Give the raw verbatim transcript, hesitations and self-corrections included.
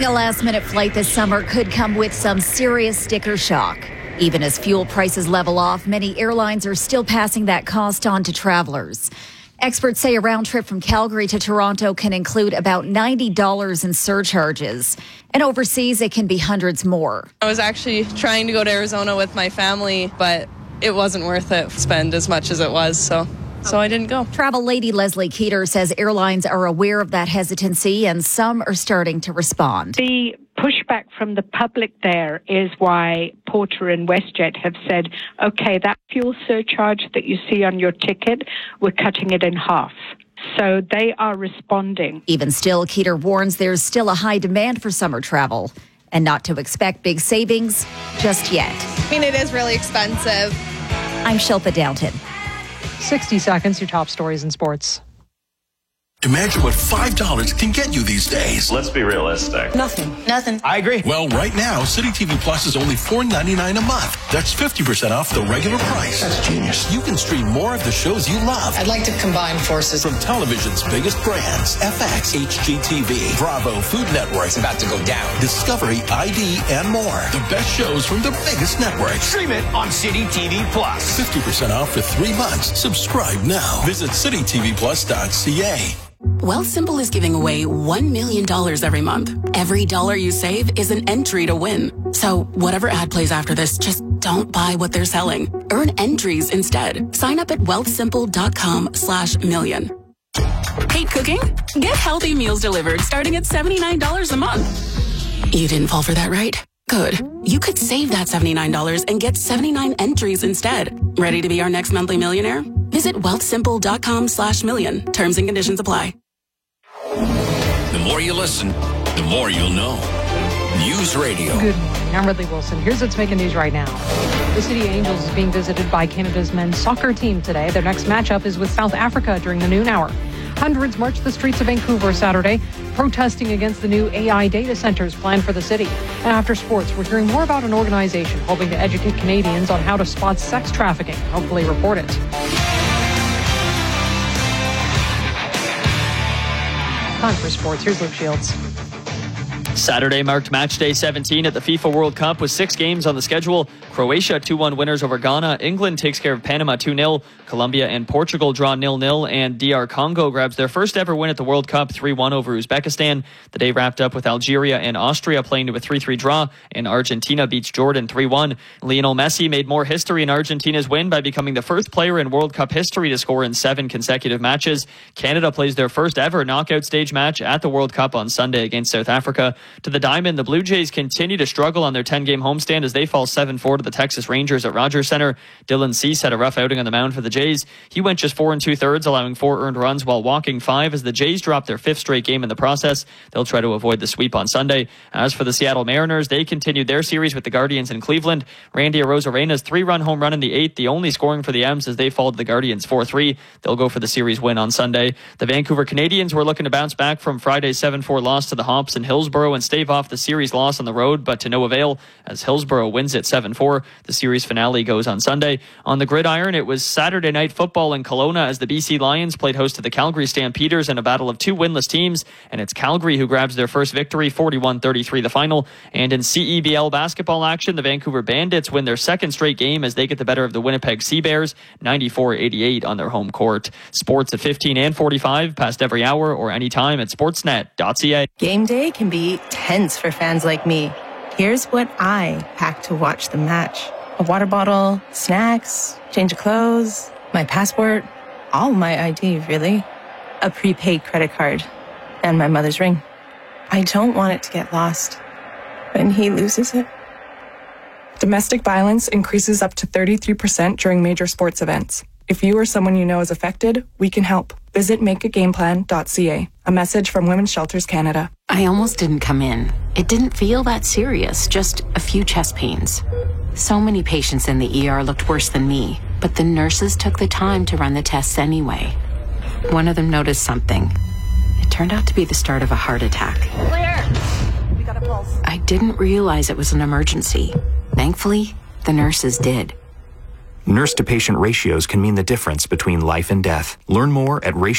a last-minute flight this summer could come with some serious sticker shock. Even as fuel prices level off, many airlines are still passing that cost on to travelers. Experts say a round trip from Calgary to Toronto can include about ninety dollars in surcharges. And overseas, it can be hundreds more. I was actually trying to go to Arizona with my family, but it wasn't worth it to spend as much as it was, so... So I didn't go. Travel lady Leslie Keeter says airlines are aware of that hesitancy and some are starting to respond. The pushback from the public there is why Porter and WestJet have said, okay, that fuel surcharge that you see on your ticket, we're cutting it in half. So they are responding. Even still, Keeter warns there's still a high demand for summer travel and not to expect big savings just yet. I mean, it is really expensive. I'm Shilpa Downton. sixty seconds, your top stories in sports. Imagine what five dollars can get you these days. Let's be realistic. Nothing. Nothing. I agree. Well, right now, City T V Plus is only four ninety-nine a month. That's fifty percent off the regular price. That's genius. You can stream more of the shows you love. I'd like to combine forces. From television's biggest brands, F X, H G T V, Bravo, Food Network. It's about to go down. Discovery, I D, and more. The best shows from the biggest networks. Stream it on City T V Plus. fifty percent off for three months. Subscribe now. Visit city t v plus dot c a. Wealthsimple is giving away one million dollars every month. Every dollar you save is an entry to win. So whatever ad plays after this, just don't buy what they're selling. Earn entries instead. Sign up at wealthsimple.com slash million. Hate cooking? Get healthy meals delivered starting at seventy-nine dollars a month. You didn't fall for that, right? Good. You could save that seventy-nine dollars and get seventy-nine entries instead. Ready to be our next monthly millionaire? Visit wealthsimple.com slash million. Terms and conditions apply. The more you listen, the more you'll know. News Radio. Good morning. I'm Ridley Wilson. Here's what's making news right now. The City Angels is being visited by Canada's men's soccer team today. Their next matchup is with South Africa during the noon hour. Hundreds marched the streets of Vancouver Saturday, protesting against the new A I data centers planned for the city. And after sports, we're hearing more about an organization hoping to educate Canadians on how to spot sex trafficking and hopefully report it. Time for sports. Here's Luke Shields. Saturday marked match day seventeen at the FIFA World Cup with six games on the schedule. Croatia two one winners over Ghana. England takes care of Panama two nil. Colombia and Portugal draw nil nil. And D R Congo grabs their first ever win at the World Cup three one over Uzbekistan. The day wrapped up with Algeria and Austria playing to a three three draw. And Argentina beats Jordan three one. Lionel Messi made more history in Argentina's win by becoming the first player in World Cup history to score in seven consecutive matches. Canada plays their first ever knockout stage match at the World Cup on Sunday against South Africa. To the diamond, the Blue Jays continue to struggle on their ten-game homestand as they fall seven four to the Texas Rangers at Rogers Center. Dylan Cease had a rough outing on the mound for the Jays. He went just four and two-thirds, allowing four earned runs while walking five as the Jays dropped their fifth straight game in the process. They'll try to avoid the sweep on Sunday. As for the Seattle Mariners, they continued their series with the Guardians in Cleveland. Randy Arozarena's three-run home run in the eighth, the only scoring for the M's as they fall to the Guardians four three. They'll go for the series win on Sunday. The Vancouver Canadians were looking to bounce back from Friday's seven four loss to the Hops in Hillsborough and stave off the series loss on the road, but to no avail as Hillsborough wins it seven four. The series finale goes on Sunday. On the gridiron, it was Saturday night football in Kelowna as the B C Lions played host to the Calgary Stampeders in a battle of two winless teams, and it's Calgary who grabs their first victory, forty-one thirty-three the final. And in C E B L basketball action, the Vancouver Bandits win their second straight game as they get the better of the Winnipeg Sea Bears, ninety-four eighty-eight on their home court. Sports at fifteen and forty-five, past every hour or anytime at sportsnet dot c a. Game day can be tense for fans like me. Here's what I packed to watch the match. A water bottle, snacks, change of clothes, my passport, all my I D, really. A prepaid credit card, and my mother's ring. I don't want it to get lost when he loses it. Domestic violence increases up to thirty-three percent during major sports events. If you or someone you know is affected, we can help. Visit make a game plan dot c a. A message from Women's Shelters Canada. I almost didn't come in. It didn't feel that serious, just a few chest pains. So many patients in the E R looked worse than me, but the nurses took the time to run the tests anyway. One of them noticed something. It turned out to be the start of a heart attack. Clear! We got a pulse. I didn't realize it was an emergency. Thankfully, the nurses did. Nurse-to-patient ratios can mean the difference between life and death. Learn more at ratio